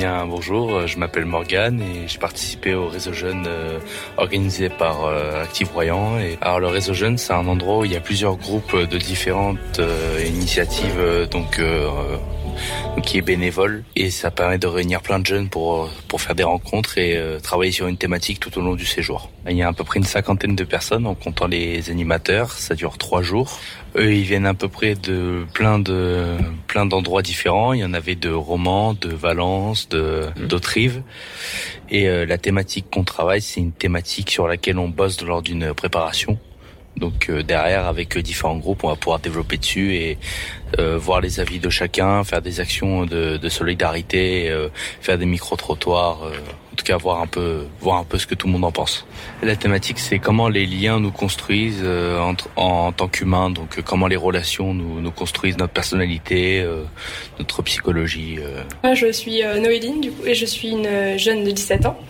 Bien, bonjour, je m'appelle Morgane et j'ai participé au Réseau Jeune organisé par Active Royan. Et alors le Réseau Jeune, c'est un endroit où il y a plusieurs groupes de différentes initiatives qui est bénévole, et ça permet de réunir plein de jeunes pour faire des rencontres et travailler sur une thématique tout au long du séjour. Il y a à peu près une 50aine de personnes en comptant les animateurs, ça dure 3 jours. Eux, ils viennent à peu près de plein d'endroits différents. Il y en avait de Romans, de Valence, d'Autrive. Et la thématique qu'on travaille, c'est une thématique sur laquelle on bosse lors d'une préparation. Donc derrière, avec différents groupes, on va pouvoir développer dessus et voir les avis de chacun, faire des actions de solidarité, faire des micro-trottoirs, en tout cas voir un peu ce que tout le monde en pense. Et la thématique, c'est comment les liens nous construisent en tant qu'humains, donc comment les relations nous construisent notre personnalité, notre psychologie. Moi, je suis Noéline, du coup, et je suis une jeune de 17 ans.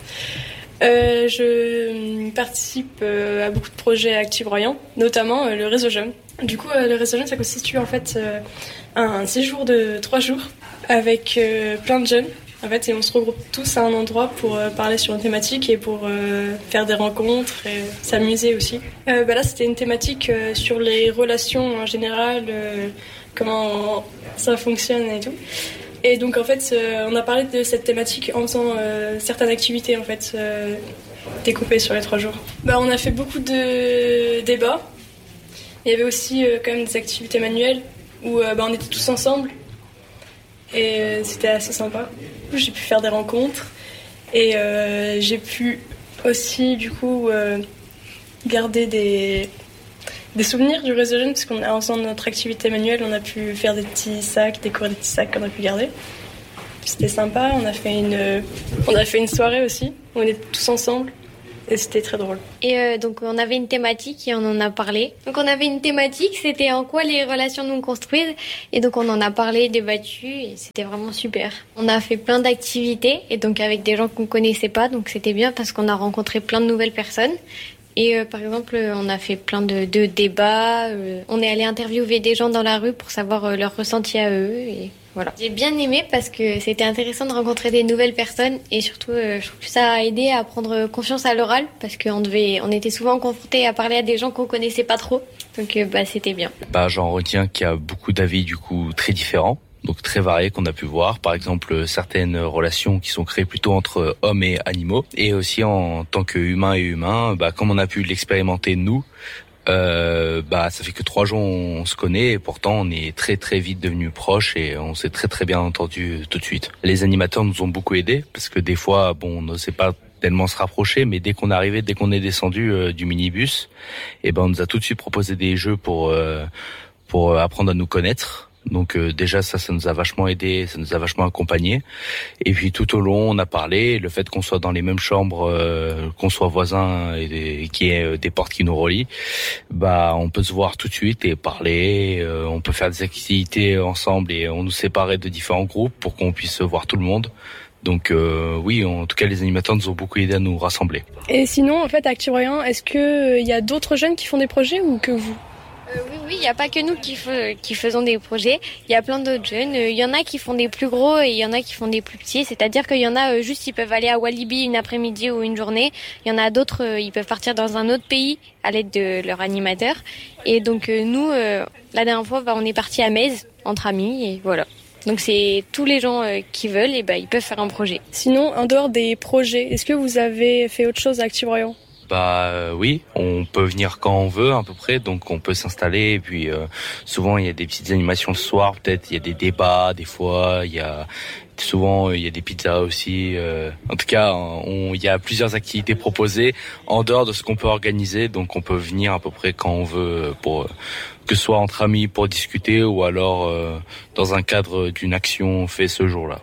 Je participe à beaucoup de projets Active Royan, notamment le Réseau Jeune. Du coup, le Réseau Jeune, ça constitue en fait un séjour de 3 jours avec plein de jeunes. En fait, et on se regroupe tous à un endroit pour parler sur une thématique et pour faire des rencontres et s'amuser aussi. Là, c'était une thématique sur les relations en général, comment ça fonctionne et tout. Et donc en fait, on a parlé de cette thématique en faisant certaines activités en fait découpées sur les 3 jours. On a fait beaucoup de débats. Il y avait aussi quand même des activités manuelles où on était tous ensemble et c'était assez sympa. J'ai pu faire des rencontres et j'ai pu aussi du coup garder des souvenirs du Réseau Jeune, parce qu'on a ensemble notre activité manuelle, on a pu faire des petits sacs, décorer des petits sacs qu'on a pu garder. C'était sympa, on a fait une soirée aussi, où on était tous ensemble, et c'était très drôle. Et donc on avait une thématique et on en a parlé. Donc on avait une thématique, c'était en quoi les relations nous construisent, et donc on en a parlé, débattu, et c'était vraiment super. On a fait plein d'activités, et donc avec des gens qu'on connaissait pas, donc c'était bien parce qu'on a rencontré plein de nouvelles personnes. Et par exemple, on a fait plein de débats. On est allé interviewer des gens dans la rue pour savoir leur ressenti à eux. Et voilà. J'ai bien aimé parce que c'était intéressant de rencontrer des nouvelles personnes. Et surtout, je trouve que ça a aidé à prendre confiance à l'oral parce on était souvent confrontés à parler à des gens qu'on connaissait pas trop. Donc c'était bien. J'en retiens qu'il y a beaucoup d'avis du coup très différents. Donc très variés qu'on a pu voir, par exemple certaines relations qui sont créées plutôt entre hommes et animaux, et aussi en tant qu'humain et humain, comme on a pu l'expérimenter nous, ça fait que 3 jours on se connaît, et pourtant on est très très vite devenus proches et on s'est très très bien entendu tout de suite. Les animateurs nous ont beaucoup aidés parce que des fois on n'osait pas tellement se rapprocher, mais dès qu'on est descendu du minibus, on nous a tout de suite proposé des jeux pour apprendre à nous connaître. Donc déjà ça nous a vachement aidé, ça nous a vachement accompagné. Et puis tout au long on a parlé, le fait qu'on soit dans les mêmes chambres, qu'on soit voisins et qu'il y ait des portes qui nous relient, on peut se voir tout de suite et parler, on peut faire des activités ensemble et on nous séparait de différents groupes pour qu'on puisse voir tout le monde. Donc oui, en tout cas les animateurs nous ont beaucoup aidé à nous rassembler. Et sinon en fait à Active Royan, est-ce que il y a d'autres jeunes qui font des projets ou que vous? Oui, il n'y a pas que nous qui faisons des projets. Il y a plein d'autres jeunes. Il y en a qui font des plus gros et il y en a qui font des plus petits. C'est-à-dire qu'il y en a juste, ils peuvent aller à Walibi une après-midi ou une journée. Il y en a d'autres, ils peuvent partir dans un autre pays à l'aide de leur animateur. Et donc nous, la dernière fois, on est partis à Metz entre amis et voilà. Donc c'est tous les gens qui veulent et ils peuvent faire un projet. Sinon, en dehors des projets, est-ce que vous avez fait autre chose à Active Royan ? Oui, on peut venir quand on veut à peu près, donc on peut s'installer et puis souvent il y a des petites animations le soir, peut-être il y a des débats des fois, il y a des pizzas aussi. En tout cas, il y a plusieurs activités proposées en dehors de ce qu'on peut organiser, donc on peut venir à peu près quand on veut pour que ce soit entre amis pour discuter ou alors dans un cadre d'une action faite ce jour-là.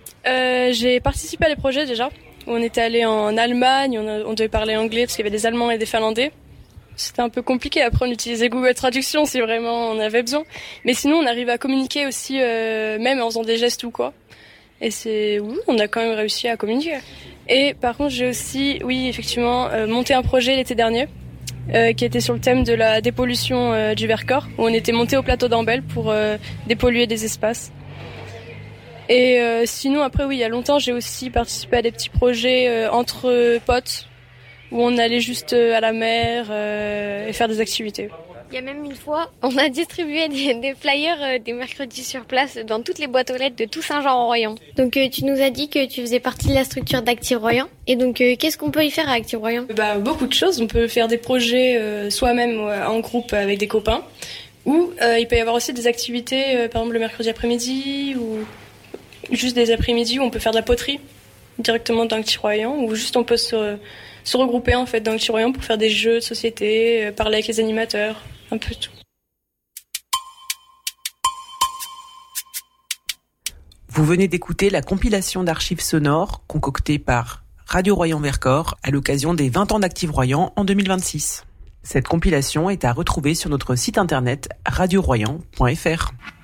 J'ai participé à des projets déjà. On était allé en Allemagne, on devait parler anglais parce qu'il y avait des Allemands et des Finlandais. C'était un peu compliqué, après on utilisait Google Traduction si vraiment on avait besoin. Mais sinon on arrive à communiquer aussi, même en faisant des gestes ou quoi. Et on a quand même réussi à communiquer. Et par contre j'ai aussi, effectivement, monté un projet l'été dernier qui était sur le thème de la dépollution du Vercors, où on était monté au plateau d'Ambel pour dépolluer des espaces. Et sinon, après, oui, il y a longtemps, j'ai aussi participé à des petits projets entre potes où on allait juste à la mer et faire des activités. Il y a même une fois, on a distribué des flyers des mercredis sur place dans toutes les boîtes aux lettres de tout Saint-Jean-en-Royan. Donc tu nous as dit que tu faisais partie de la structure d'Active Royan. Et donc qu'est-ce qu'on peut y faire à Active Royan ? Beaucoup de choses. On peut faire des projets soi-même en groupe avec des copains. Ou il peut y avoir aussi des activités, par exemple le mercredi après-midi ou juste des après-midi où on peut faire de la poterie directement dans Active Royan, ou juste on peut se regrouper en fait dans Active Royan pour faire des jeux de société, parler avec les animateurs, un peu tout. Vous venez d'écouter la compilation d'archives sonores concoctée par Radio Royan Vercors à l'occasion des 20 ans d'Active Royan en 2026. Cette compilation est à retrouver sur notre site internet radioroyan.fr.